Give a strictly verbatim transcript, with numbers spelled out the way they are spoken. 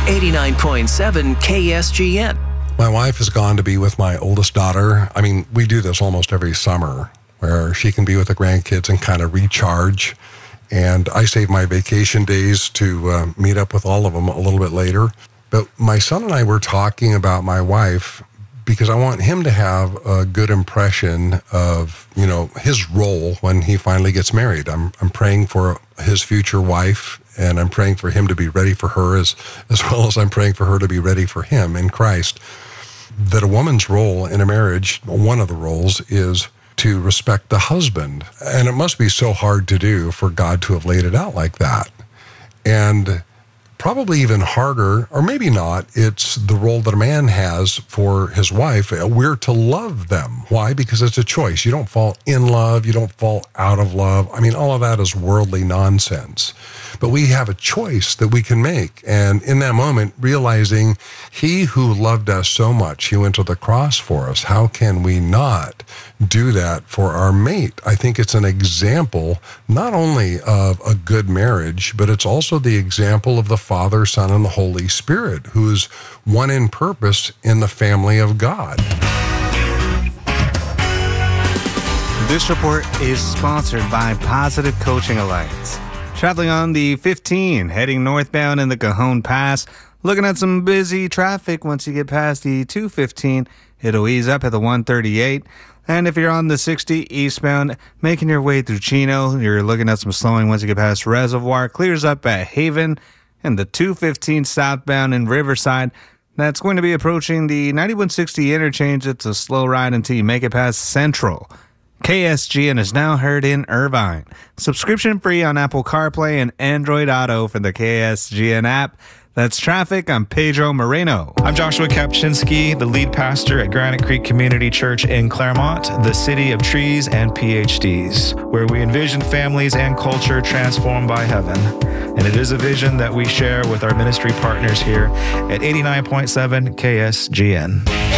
eighty-nine point seven K S G N. My wife has gone to be with my oldest daughter. I mean, we do this almost every summer where she can be with the grandkids and kind of recharge. And I save my vacation days to uh, meet up with all of them a little bit later. But my son and I were talking about my wife because I want him to have a good impression of, you know, his role when he finally gets married. I'm I'm praying for his future wife, and I'm praying for him to be ready for her as, as well as I'm praying for her to be ready for him in Christ. That a woman's role in a marriage, one of the roles, is to respect the husband. And it must be so hard to do for God to have laid it out like that. And probably even harder, or maybe not, it's the role that a man has for his wife. We're to love them. Why? Because it's a choice. You don't fall in love. You don't fall out of love. I mean, all of that is worldly nonsense. But we have a choice that we can make. And in that moment, realizing he who loved us so much, he went to the cross for us. How can we not do that for our mate? I think it's an example not only of a good marriage, but it's also the example of the Father, Son, and the Holy Spirit, who is one in purpose in the family of God. This report is sponsored by Positive Coaching Alliance. Traveling on the fifteen, heading northbound in the Cajon Pass, looking at some busy traffic. Once you get past the two fifteen, it'll ease up at the one thirty-eight. And if you're on the sixty eastbound, making your way through Chino, you're looking at some slowing once you get past Reservoir. Clears up at Haven, and the two fifteen southbound in Riverside. That's going to be approaching the ninety-one sixty interchange. It's a slow ride until you make it past Central. K S G N is now heard in Irvine. Subscription free on Apple CarPlay and Android Auto for the K S G N app. That's traffic. I'm Pedro Moreno. I'm Joshua Kapczynski, the lead pastor at Granite Creek Community Church in Claremont, the city of trees and P H Ds, where we envision families and culture transformed by heaven. And it is a vision that we share with our ministry partners here at eighty-nine point seven K S G N.